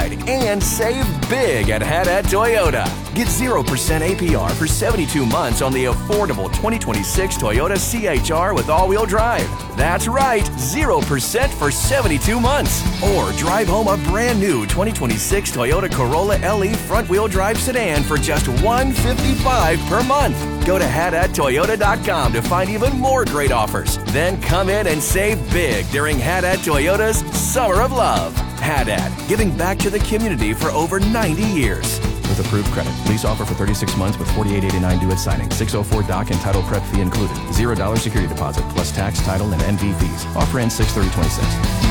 ride and save big at Haddad Toyota. Get 0% APR for 72 months on the affordable 2026 Toyota CHR with all-wheel drive. That's right, 0% for 72 months. Or drive home a brand new 2026 Toyota Corolla LE front-wheel drive sedan for just $155 per month. Go to HaddadToyota.com to find even more great offers. Then come in and save big during Haddad Toyota's Summer of Love. Haddad, giving back to the community for over 90 years. With approved credit. Lease offer for 36 months with $48.89 due at signing. 604 doc and title prep fee included. $0 security deposit plus tax, title, and NV fees. Offer ends 6/30/26.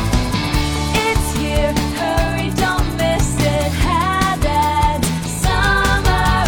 It's here. Hurry, don't miss it. Haddad. Summer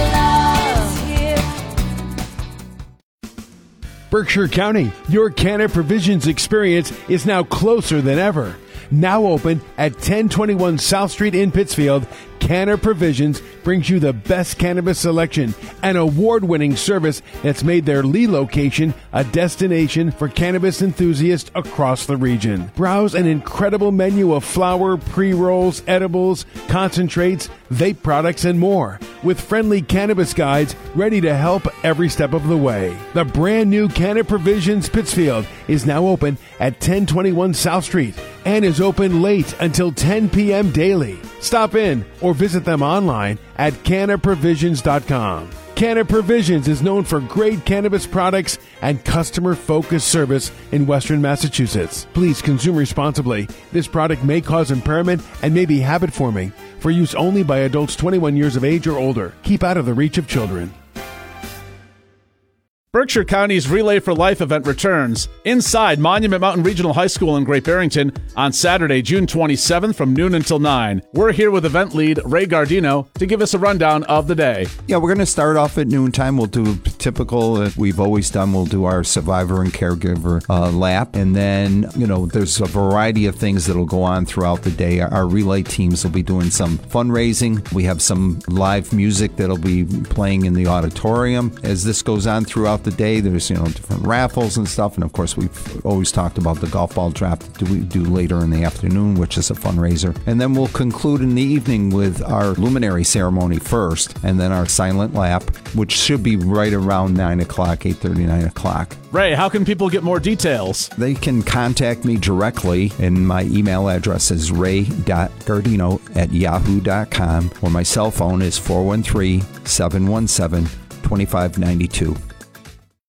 of Love. It's here. Berkshire County, your Canna Provisions experience is now closer than ever. Now open at 1021 South Street in Pittsfield, Canna Provisions brings you the best cannabis selection and award-winning service that's made their Lee location a destination for cannabis enthusiasts across the region. Browse an incredible menu of flower, pre-rolls, edibles, concentrates, vape products, and more, with friendly cannabis guides ready to help every step of the way. The brand new Canna Provisions Pittsfield is now open at 1021 South Street and is open late until 10 p.m. daily. Stop in or visit them online at cannaprovisions.com. Canna Provisions is known for great cannabis products and customer-focused service in Western Massachusetts. Please consume responsibly. This product may cause impairment and may be habit-forming. For use only by adults 21 years of age or older. Keep out of the reach of children. Berkshire County's Relay for Life event returns inside Monument Mountain Regional High School in Great Barrington on Saturday, June 27th from noon until 9. We're here with event lead Ray Gardino to give us a rundown of the day. Yeah, we're going to start off at noontime. We'll do typical, we've always done, we'll do our survivor and caregiver lap. And then, there's a variety of things that'll go on throughout the day. Our relay teams will be doing some fundraising. We have some live music that'll be playing in the auditorium. As this goes on throughout the day, there's different raffles and stuff, and of course we've always talked about the golf ball draft that we do later in the afternoon, which is a fundraiser. And then we'll conclude in the evening with our luminary ceremony first, and then our silent lap, which should be right around 9 o'clock, 8:30, 9 o'clock. Ray, how can people get more details? They can contact me directly, and my email address is ray.gardino@yahoo.com, or my cell phone is 413-717-2592.